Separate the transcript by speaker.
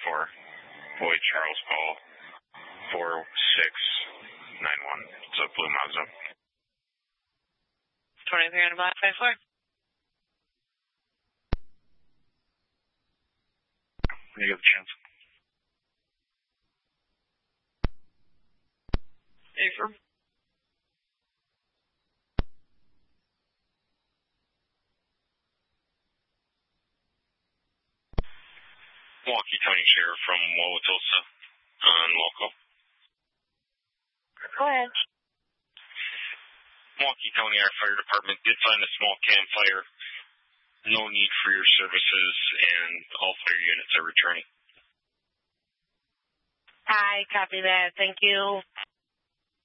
Speaker 1: 554. Boyd Charles call 4691. It's a blue Mazda.
Speaker 2: 23 on a black 54.
Speaker 1: When you get the chance.
Speaker 2: Affirm.
Speaker 1: Milwaukee County Sheriff from Wauwatosa on local.
Speaker 2: Go ahead.
Speaker 1: Milwaukee County, our fire department did find a small campfire. No need for your services, and all fire units are returning.
Speaker 2: I copy that. Thank you.